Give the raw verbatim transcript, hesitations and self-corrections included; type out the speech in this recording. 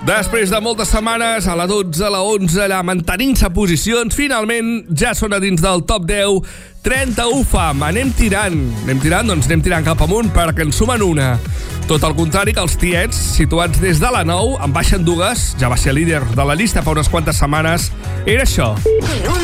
Després de moltes setmanes, a la dotze, a la onze, allà mantenint-se posicions, finalment ja són a dins del top deu. trenta-u fam, anem tirant. Anem tirant, doncs anem tirant cap amunt perquè en sumen una. Tot el contrari que els tiets, situats des de la nou, en baixen dues. Ja va ser líder de la llista fa unes quantes setmanes. Era això.